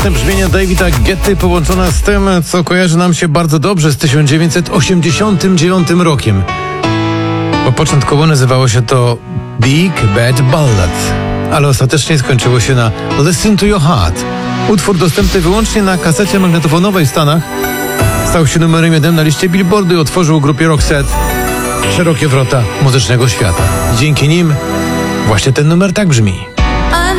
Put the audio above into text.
Piękne brzmienie Davida Guetty połączone z tym, co kojarzy nam się bardzo dobrze z 1989 rokiem. Bo początkowo nazywało się to Big Bad Ballad, ale ostatecznie skończyło się na Listen to Your Heart. Utwór dostępny wyłącznie na kasecie magnetofonowej w Stanach stał się numerem 1 na liście Billboardu i otworzył grupie Roxette szerokie wrota muzycznego świata. Dzięki nim właśnie ten numer tak brzmi.